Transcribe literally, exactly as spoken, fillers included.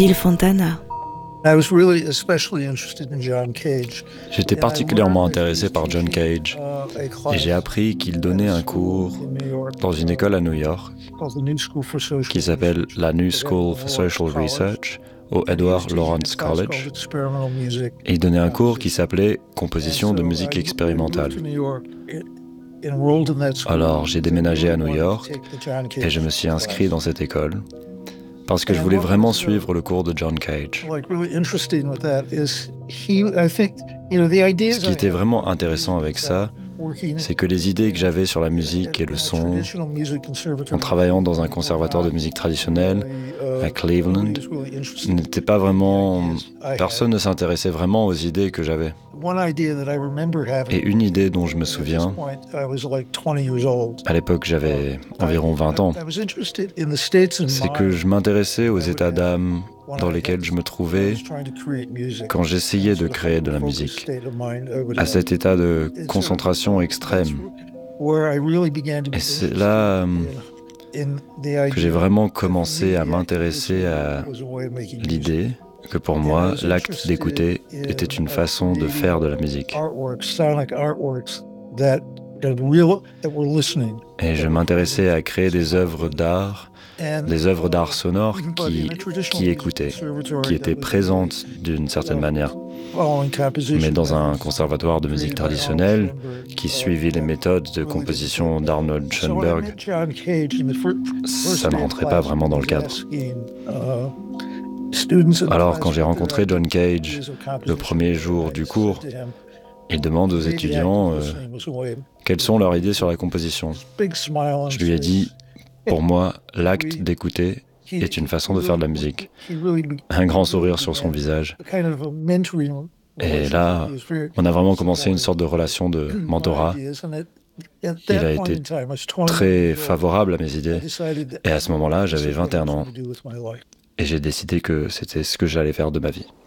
Bill Fontana. J'étais particulièrement intéressé par John Cage et j'ai appris qu'il donnait un cours dans une école à New York qui s'appelle la New School for Social Research au Edward Lawrence College. Et il donnait un cours qui s'appelait Composition de musique expérimentale. Alors j'ai déménagé à New York et je me suis inscrit dans cette école parce que je voulais vraiment suivre le cours de John Cage. Ce qui était vraiment intéressant avec ça, c'est que les idées que j'avais sur la musique et le son, en travaillant dans un conservatoire de musique traditionnelle à Cleveland, n'étaient pas vraiment... Personne ne s'intéressait vraiment aux idées que j'avais. Et une idée dont je me souviens, à l'époque j'avais environ vingt ans, c'est que je m'intéressais aux états d'âme dans lesquels je me trouvais quand j'essayais de créer de la musique, à cet état de concentration extrême. Et c'est là que j'ai vraiment commencé à m'intéresser à l'idée que pour moi, l'acte d'écouter était une façon de faire de la musique. Et je m'intéressais à créer des œuvres d'art, des œuvres d'art sonore qui, qui écoutaient, qui étaient présentes d'une certaine manière. Mais dans un conservatoire de musique traditionnelle qui suivit les méthodes de composition d'Arnold Schoenberg, ça ne rentrait pas vraiment dans le cadre. Alors quand j'ai rencontré John Cage le premier jour du cours, il demande aux étudiants euh, quelles sont leurs idées sur la composition. Je lui ai dit, pour moi, l'acte d'écouter est une façon de faire de la musique. Un grand sourire sur son visage. Et là, on a vraiment commencé une sorte de relation de mentorat. Il a été très favorable à mes idées. Et à ce moment-là, j'avais vingt et un ans. Et j'ai décidé que c'était ce que j'allais faire de ma vie.